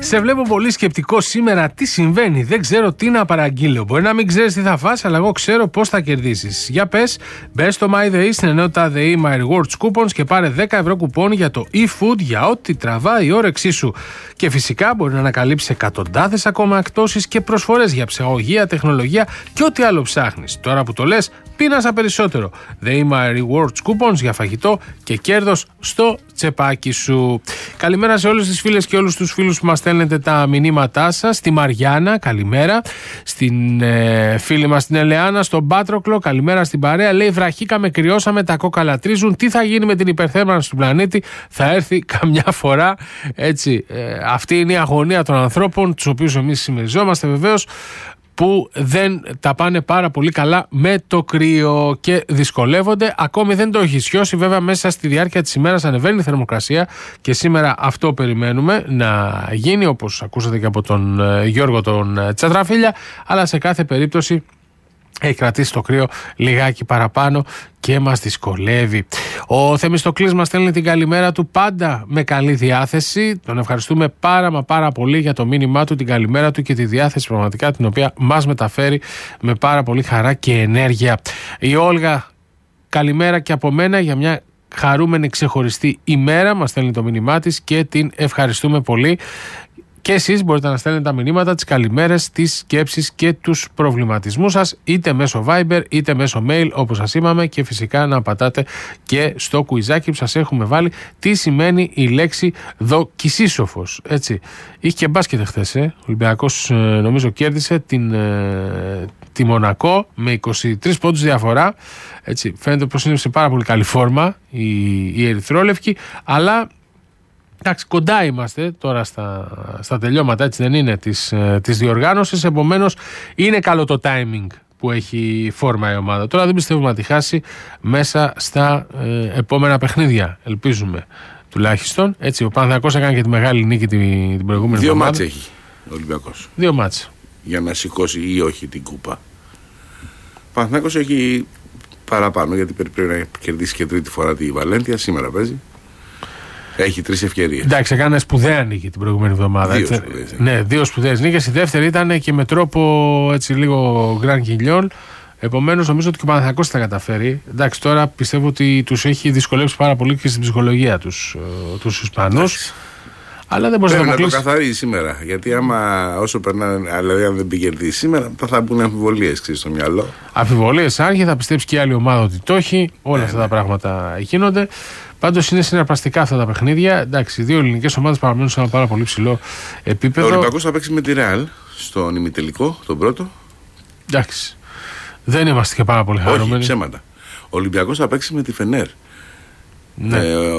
Σε βλέπω πολύ σκεπτικό σήμερα. Τι συμβαίνει, δεν ξέρω τι να παραγγείλω. Μπορεί να μην ξέρεις τι θα φας, αλλά εγώ ξέρω πώς θα κερδίσεις. Για πες, μπες στο MyDay στην ενότητα The My Rewards Coupons και πάρε 10 ευρώ κουπόν για το e-food για ό,τι τραβάει η όρεξή σου. Και φυσικά μπορεί να ανακαλύψεις εκατοντάδες ακόμα εκτόσεις και προσφορές για ψυχαγωγία, τεχνολογία και ό,τι άλλο ψάχνεις. Τώρα που το λες, πίνασα περισσότερο. The My Rewards Coupons για φαγητό και κέρδος στο τσεπάκι σου. Καλημέρα σε όλες τις φίλες και όλους τους φίλους που μας στέλνετε τα μηνύματά σας. Στη Μαριάννα, καλημέρα. Στην φίλη μας την Ελεάνα, στον Πάτροκλο, καλημέρα στην παρέα. Λέει: βραχήκαμε, κρυώσαμε, τα κόκαλα τρίζουν. Τι θα γίνει με την υπερθέρμανση του πλανήτη, θα έρθει καμιά φορά. Έτσι, αυτή είναι η αγωνία των ανθρώπων, τους οποίους εμείς συμμεριζόμαστε βεβαίως, που δεν τα πάνε πάρα πολύ καλά με το κρύο και δυσκολεύονται. Ακόμη δεν το έχει σιώσει. Βέβαια, μέσα στη διάρκεια της ημέρας ανεβαίνει η θερμοκρασία και σήμερα αυτό περιμένουμε να γίνει, όπως ακούσατε και από τον Γιώργο τον Τσατραφίλια, αλλά σε κάθε περίπτωση έχει κρατήσει το κρύο λιγάκι παραπάνω και μας δυσκολεύει. Ο Θεμιστοκλής μας στέλνει την καλημέρα του πάντα με καλή διάθεση. Τον ευχαριστούμε πάρα πολύ για το μήνυμά του, την καλημέρα του και τη διάθεση πραγματικά την οποία μας μεταφέρει με πάρα πολύ χαρά και ενέργεια. Η Όλγα, καλημέρα και από μένα για μια χαρούμενη ξεχωριστή ημέρα. Μας στέλνει το μήνυμά της και την ευχαριστούμε πολύ. Και εσείς μπορείτε να στέλνετε τα μηνύματα, τις καλημέρες, τις σκέψεις και τους προβληματισμούς σας, είτε μέσω Viber είτε μέσω mail, όπως σας είπαμε, και φυσικά να πατάτε και στο κουιζάκι που σας έχουμε βάλει τι σημαίνει η λέξη δοκισίσοφος. Έτσι. Είχε και μπάσκετ χθες. Ο Ολυμπιακός νομίζω κέρδισε τη Μονακό με 23 πόντους διαφορά. Έτσι. Φαίνεται πως είναι σε πάρα πολύ καλή φόρμα η ερυθρόλευκη, αλλά εντάξει, κοντά είμαστε τώρα στα τελειώματα, έτσι δεν είναι, της διοργάνωσης. Επομένως είναι καλό το timing που έχει φόρμα η ομάδα. Τώρα δεν πιστεύουμε να τη χάσει μέσα στα επόμενα παιχνίδια, ελπίζουμε τουλάχιστον. Έτσι, ο Παναθηναϊκός έκανε και τη μεγάλη νίκη την προηγούμενη εβδομάδα. 2 μάτς έχει ο Ολυμπιακός. 2 μάτς. Για να σηκώσει ή όχι την κούπα. Ο Παναθηναϊκός έχει παραπάνω, γιατί πρέπει να κερδίσει και τρίτη φορά τη Βαλένθια. Σήμερα παίζει. Έχει 3 ευκαιρίες. Εντάξει, έκανε σπουδαία νίκη την προηγούμενη εβδομάδα. 2 σπουδαίες νίκες. Η δεύτερη ήταν και με τρόπο έτσι λίγο γκραν κιλιόν. Επομένως, νομίζω ότι και ο Παναθηναϊκός θα καταφέρει. Εντάξει, τώρα πιστεύω ότι τους έχει δυσκολεύσει πάρα πολύ και στην ψυχολογία τους Ισπανούς. Αλλά δεν μπορεί να το αποκλείσει. Να το καθαρίζει σήμερα. Γιατί όσο περνάνε, δηλαδή αν δεν πηγαίνει σήμερα, θα μπουν αμφιβολίες στο μυαλό. Αμφιβολίες, άρχι, θα πιστέψει και η άλλη ομάδα ότι το έχει. Όλα αυτά τα πράγματα γίνονται. Πάντως είναι συναρπαστικά αυτά τα παιχνίδια. Εντάξει, οι δύο ελληνικές ομάδες παραμένουν σε ένα πάρα πολύ ψηλό επίπεδο. Ο Ολυμπιακός θα παίξει με τη Ρεάλ στον ημιτελικό, τον πρώτο. Εντάξει. Δεν είμαστε και πάρα πολύ χαρούμενοι. Όχι, ψέματα. Ο Ολυμπιακός θα παίξει με τη Φενέρ. Ναι.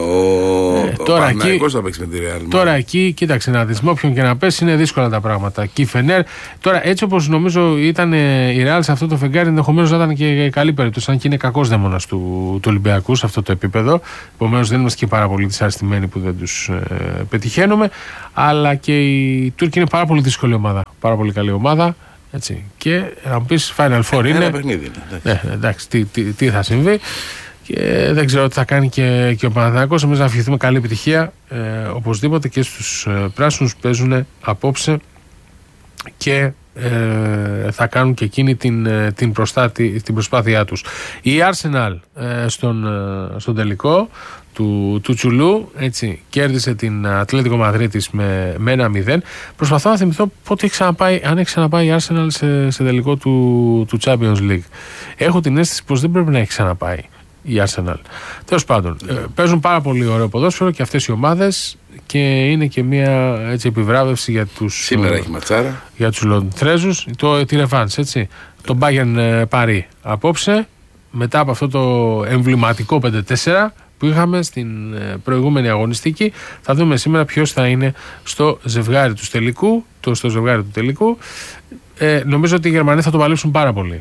Ο Παναθηναϊκός θα παίξει με τη Ρεάλ. Τώρα εκεί, κοίταξε να δεις, με όποιον και να πέσει είναι δύσκολα τα πράγματα. Και η Φενέρ, τώρα έτσι όπως νομίζω ήταν η Ρεάλ σε αυτό το φεγγάρι, ενδεχομένως να ήταν και καλή περίπτωση, αν και είναι κακός δαίμονας του Ολυμπιακού σε αυτό το επίπεδο. Επομένως δεν είμαστε και πάρα πολύ δυσαρεστημένοι που δεν τους πετυχαίνουμε. Αλλά και οι Τούρκοι είναι πάρα πολύ δύσκολη ομάδα. Πάρα πολύ καλή ομάδα. Έτσι. Και να μου πεις Final Four είναι. Ένα παιχνίδι είναι. Εντάξει, τι θα συμβεί. Και δεν ξέρω τι θα κάνει και ο Παναθηναϊκός. Εμείς να ευχηθούμε καλή επιτυχία οπωσδήποτε και στους πράσινους που παίζουν απόψε και θα κάνουν και εκείνη την προσπάθειά τους. Η Arsenal στον τελικό του Τσουλού, έτσι, κέρδισε την Ατλέτικο Μαδρίτης με 1-0. Προσπαθώ να θυμηθώ πότε αν έχει ξαναπάει η Arsenal σε τελικό του Champions League. Έχω την αίσθηση πως δεν πρέπει να έχει ξαναπάει η Arsenal. Τέλος πάντων, παίζουν πάρα πολύ ωραίο ποδόσφαιρο και αυτές οι ομάδες και είναι και μια έτσι, επιβράβευση για τους. Σήμερα έχει ματσάρα. Για τους Λονδρέζους, τη ρεβάνς, έτσι. Το Bayern Paris απόψε, μετά από αυτό το εμβληματικό 5-4 που είχαμε στην προηγούμενη αγωνιστική. Θα δούμε σήμερα ποιος θα είναι στο ζευγάρι του τελικού. Νομίζω ότι οι Γερμανοί θα το παλέψουν πάρα πολύ.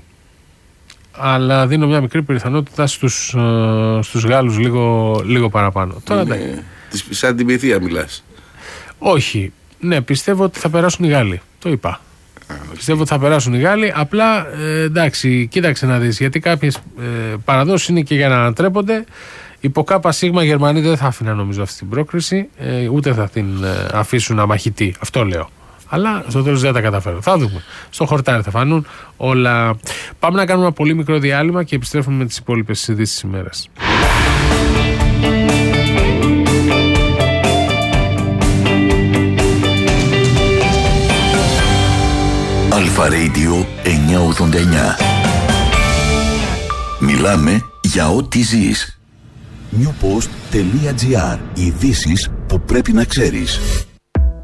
Αλλά δίνω μια μικρή πιθανότητα στους Γάλλους λίγο παραπάνω. Τώρα, σαν την Πυθία μιλάς. Όχι. Ναι, πιστεύω ότι θα περάσουν οι Γάλλοι. Το είπα. Πιστεύω ότι θα περάσουν οι Γάλλοι. Απλά εντάξει, κοίταξε να δεις. Γιατί κάποιες παραδόσεις είναι και για να ανατρέπονται. Υπό ΚΣ Γερμανοί δεν θα άφηναν νομίζω αυτή την πρόκριση, ούτε θα την αφήσουν αμαχητή. Αυτό λέω. Αλλά στο τέλος δεν τα καταφέρω. Θα δούμε. Στο χορτάρι θα φανούν όλα. Πάμε να κάνουμε ένα πολύ μικρό διάλειμμα και επιστρέφουμε με τις υπόλοιπες ειδήσεις της ημέρας. Αλφα Radio 989. Μιλάμε για ό,τι ζεις. Newpost.gr. Ειδήσεις που πρέπει να ξέρεις.